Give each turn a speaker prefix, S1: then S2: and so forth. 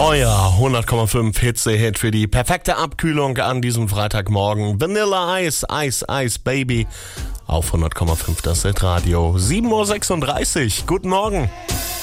S1: Euer 100,5 Hitze-Hit für die perfekte Abkühlung an diesem Freitagmorgen. Vanilla Ice, Ice, Ice Baby auf 100,5 das Hitradio. 7.36 Uhr. Guten Morgen.